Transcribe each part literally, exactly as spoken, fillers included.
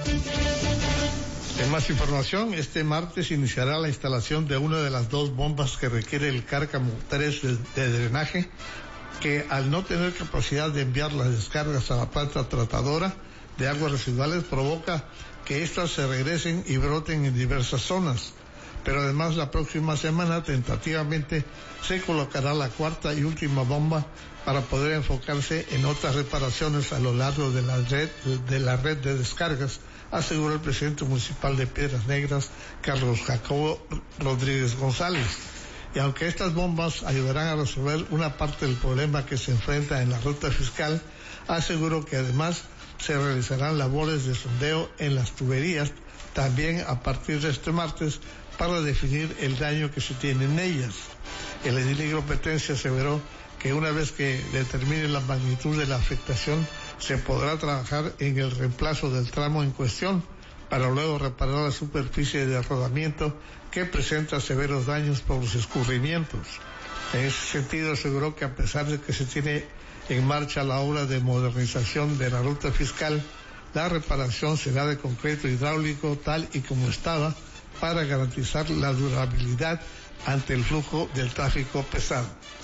En más información, este martes iniciará la instalación de una de las dos bombas que requiere el Cárcamo tres de, de drenaje, que al no tener capacidad de enviar las descargas a la planta tratadora de aguas residuales provoca que éstas se regresen y broten en diversas zonas. Pero además la próxima semana tentativamente se colocará la cuarta y última bomba para poder enfocarse en otras reparaciones a lo largo de la red de la red de descargas, aseguró el presidente municipal de Piedras Negras, Carlos Jacobo Rodríguez González. Y aunque estas bombas ayudarán a resolver una parte del problema que se enfrenta en la ruta fiscal, aseguró que además se realizarán labores de sondeo en las tuberías también a partir de este martes para definir el daño que se tiene en ellas. El edil Hidropetense aseveró que una vez que determine la magnitud de la afectación, se podrá trabajar en el reemplazo del tramo en cuestión para luego reparar la superficie de rodamiento que presenta severos daños por los escurrimientos. En ese sentido aseguró que a pesar de que se tiene en marcha la obra de modernización de la ruta fiscal, la reparación será de concreto hidráulico tal y como estaba para garantizar la durabilidad ante el flujo del tráfico pesado.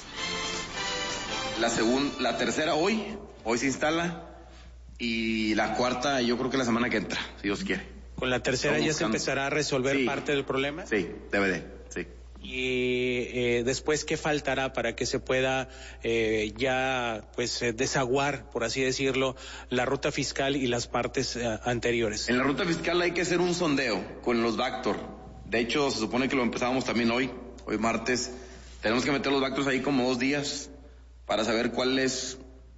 La segunda, la tercera hoy, hoy se instala, y la cuarta yo creo que la semana que entra, si Dios quiere. ¿Con la tercera ya se empezará a resolver sí, parte del problema? Sí, debe de, sí. Y eh, después, ¿qué faltará para que se pueda eh, ya pues eh, desaguar, por así decirlo, la ruta fiscal y las partes eh, anteriores? En la ruta fiscal hay que hacer un sondeo con los Vactor. De hecho, se supone que lo empezábamos también hoy, hoy martes. Tenemos que meter los Vactors ahí como dos días para saber cuál es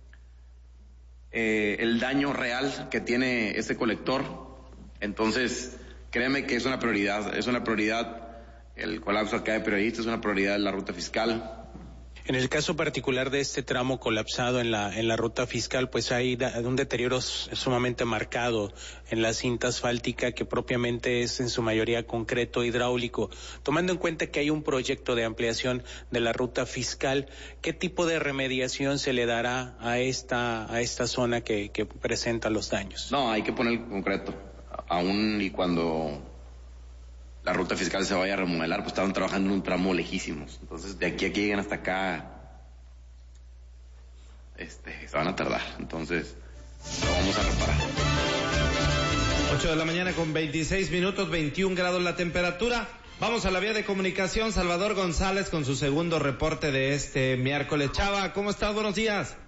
eh, el daño real que tiene este colector. Entonces, créeme que es una prioridad, es una prioridad. El colapso acá de periodistas es una prioridad de la ruta fiscal. En el caso particular de este tramo colapsado en la en la ruta fiscal, pues hay da, un deterioro sumamente marcado en la cinta asfáltica, que propiamente es en su mayoría concreto hidráulico. Tomando en cuenta que hay un proyecto de ampliación de la ruta fiscal, ¿qué tipo de remediación se le dará a esta a esta zona que, que presenta los daños? No, hay que poner concreto. Aún y cuando la ruta fiscal se vaya a remodelar, pues estaban trabajando en un tramo lejísimos. Entonces, de aquí a que lleguen hasta acá, este, se van a tardar. Entonces, lo vamos a reparar. ocho de la mañana con veintiséis minutos, veintiún grados la temperatura. Vamos a la vía de comunicación. Salvador González con su segundo reporte de este miércoles. Chava, ¿cómo estás? Buenos días.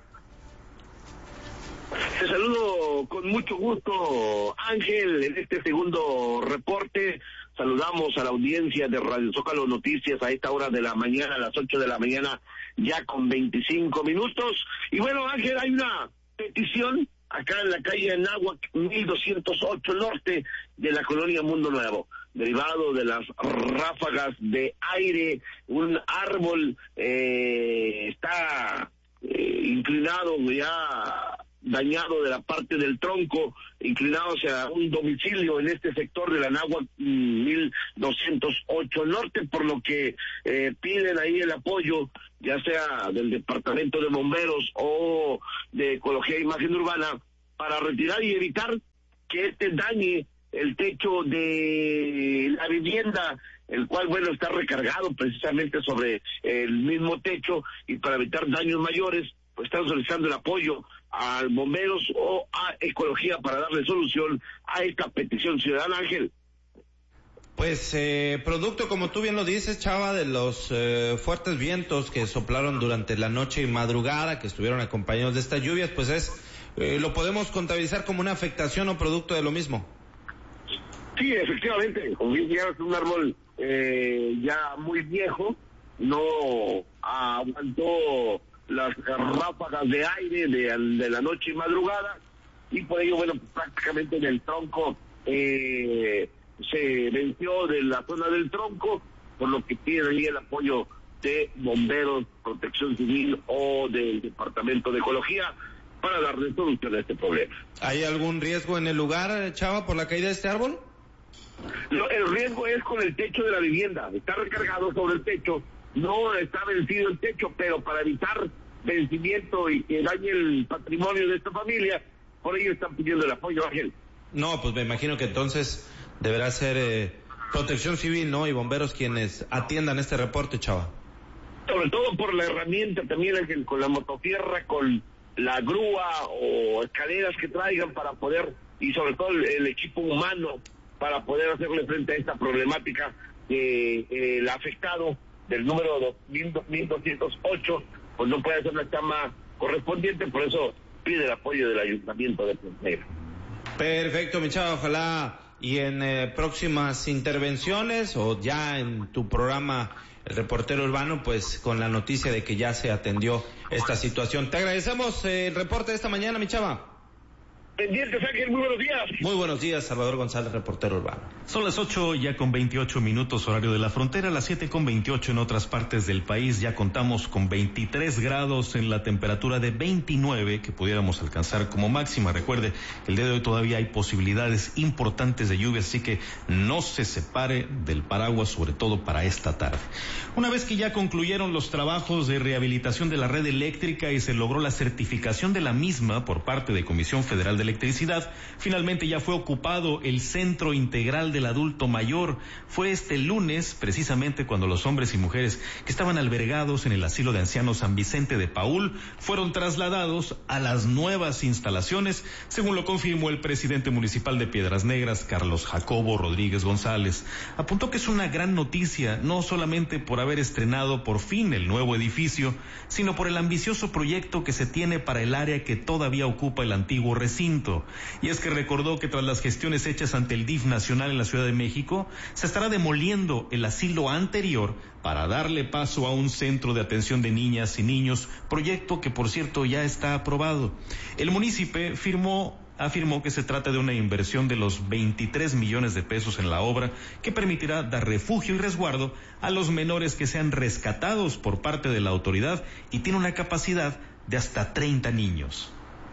Te saludo con mucho gusto, Ángel, en este segundo reporte. Saludamos a la audiencia de Radio Zócalo Noticias a esta hora de la mañana, a las ocho de la mañana, ya con veinticinco minutos. Y bueno, Ángel, hay una petición acá en la calle Anáhuac, mil doscientos ocho Norte, de la colonia Mundo Nuevo. Derivado de las ráfagas de aire, un árbol eh, está eh, inclinado, ya dañado de la parte del tronco, inclinado hacia un domicilio en este sector de la Anáhuac mil doscientos ocho Norte, por lo que eh, piden ahí el apoyo, ya sea del Departamento de Bomberos o de Ecología e Imagen Urbana, para retirar y evitar que este dañe el techo de la vivienda, el cual, bueno, está recargado precisamente sobre el mismo techo, y para evitar daños mayores, pues están solicitando el apoyo a bomberos o a Ecología para darle solución a esta petición ciudadana, Ángel. Pues eh, producto, como tú bien lo dices, Chava, de los eh, fuertes vientos que soplaron durante la noche y madrugada, que estuvieron acompañados de estas lluvias, pues es eh, lo podemos contabilizar como una afectación o producto de lo mismo. Sí, efectivamente, como bien ya es un árbol eh, ya muy viejo, no aguantó las ráfagas de aire de, de la noche y madrugada, y por ello, bueno, prácticamente en el tronco eh, se venció de la zona del tronco, por lo que tiene ahí el apoyo de bomberos, protección civil o del Departamento de Ecología para darle solución a este problema. ¿Hay algún riesgo en el lugar, Chava, por la caída de este árbol? No, el riesgo es con el techo de la vivienda, está recargado sobre el techo, no está vencido el techo, pero para evitar vencimiento y que dañe el patrimonio de esta familia, por ello están pidiendo el apoyo, Ángel. No, pues me imagino que entonces deberá ser eh, Protección Civil, ¿no? Y bomberos quienes atiendan este reporte, Chava. Sobre todo por la herramienta también, Ángel, con la motosierra, con la grúa o escaleras que traigan para poder, y sobre todo el, el equipo humano para poder hacerle frente a esta problemática que eh, el afectado del número mil doscientos ocho pues no puede hacer la chamba correspondiente, por eso pide el apoyo del Ayuntamiento de Puerto Negro. Perfecto, mi Chava, ojalá y en eh, próximas intervenciones o ya en tu programa El Reportero Urbano, pues con la noticia de que ya se atendió esta situación. Te agradecemos eh, el reporte de esta mañana, mi Chava. Pendientes, Ángel, muy buenos días. Muy buenos días, Salvador González, reportero urbano. Son las ocho ya con veintiocho minutos horario de la frontera, las siete con veintiocho en otras partes del país. Ya contamos con veintitrés grados en la temperatura de veintinueve que pudiéramos alcanzar como máxima. Recuerde que el día de hoy todavía hay posibilidades importantes de lluvia, así que no se separe del paraguas, sobre todo para esta tarde. Una vez que ya concluyeron los trabajos de rehabilitación de la red eléctrica y se logró la certificación de la misma por parte de Comisión Federal de Electricidad, finalmente ya fue ocupado el Centro Integral del Adulto Mayor. Fue este lunes, precisamente cuando los hombres y mujeres que estaban albergados en el asilo de ancianos San Vicente de Paúl fueron trasladados a las nuevas instalaciones, según lo confirmó el presidente municipal de Piedras Negras, Carlos Jacobo Rodríguez González. Apuntó que es una gran noticia, no solamente por haber estrenado por fin el nuevo edificio, sino por el ambicioso proyecto que se tiene para el área que todavía ocupa el antiguo recinto. Y es que recordó que tras las gestiones hechas ante el D I F nacional en la Ciudad de México, se estará demoliendo el asilo anterior para darle paso a un centro de atención de niñas y niños, proyecto que por cierto ya está aprobado. El municipio firmó afirmó que se trata de una inversión de los veintitrés millones de pesos en la obra que permitirá dar refugio y resguardo a los menores que sean rescatados por parte de la autoridad y tiene una capacidad de hasta treinta niños.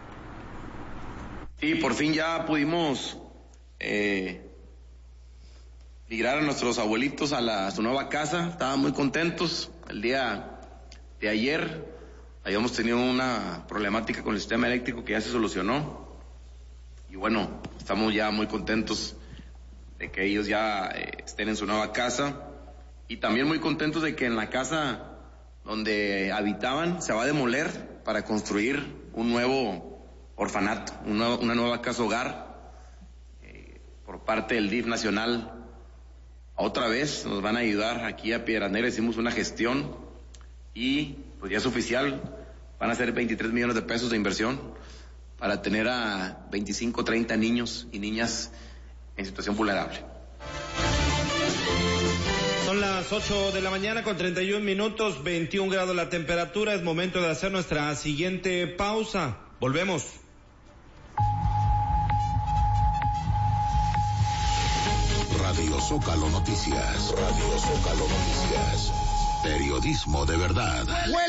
Sí, por fin ya pudimos eh, migrar a nuestros abuelitos a, la, a su nueva casa. Estaban muy contentos. El día de ayer habíamos tenido una problemática con el sistema eléctrico que ya se solucionó. Y bueno, estamos ya muy contentos de que ellos ya eh, estén en su nueva casa. Y también muy contentos de que en la casa donde habitaban se va a demoler para construir un nuevo orfanato, una, una nueva casa hogar eh, por parte del D I F nacional. Otra vez nos van a ayudar aquí a Piedras Negras, hicimos una gestión y pues ya es oficial, van a ser veintitrés millones de pesos de inversión para tener a veinticinco, treinta niños y niñas en situación vulnerable. Son las ocho de la mañana con treinta y un minutos, veintiún grados la temperatura. Es momento de hacer nuestra siguiente pausa. Volvemos. Radio Zócalo Noticias. Radio Zócalo Noticias. Periodismo de verdad.